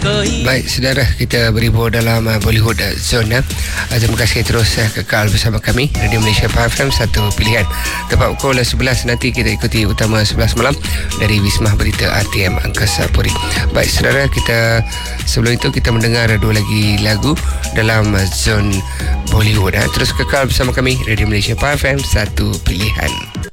Baik, saudara, kita berhibur dalam Bollywood Zone. Terima kasih terus kekal bersama kami. Radio Malaysia FM, satu pilihan. Tepat pukul 11 nanti kita ikuti utama 11 malam dari Wisma Berita RTM Angkasa Puri. Baik, saudara, sebelum itu kita mendengar dua lagi lagu dalam Zone Bollywood. Terus kekal bersama kami, Radio Malaysia FM, satu pilihan.